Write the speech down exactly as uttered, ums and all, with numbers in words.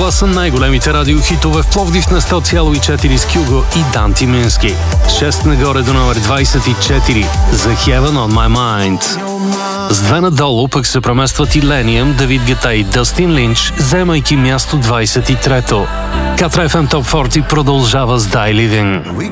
Това са най-големите радиохитове в Пловдив на сто цяло и четири с Кюго и Данти Мински. шест нагоре до номер двайсет и четири за Heaven on My Mind. С две надолу пък се преместват и Лениъм, Давид Гета и Дъстин Линч, вземайки място двайсет и трето. Катра еф ем Топ сорок продължава с Die Living.